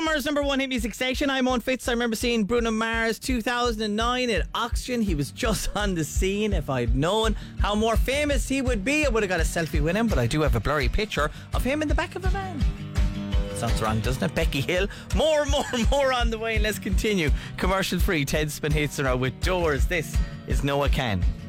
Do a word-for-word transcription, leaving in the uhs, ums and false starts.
Summer's number one hit music station. I'm on Fitz. I remember seeing Bruno Mars two thousand nine at Oxygen. He was just on the scene. If I'd known how more famous he would be, I would have got a selfie with him, but I do have a blurry picture of him in the back of a van. Sounds wrong, doesn't it? Becky Hill. More, more, more on the way. Let's continue. Commercial free. Ted Spin hits her with Doors. This is Noah Can.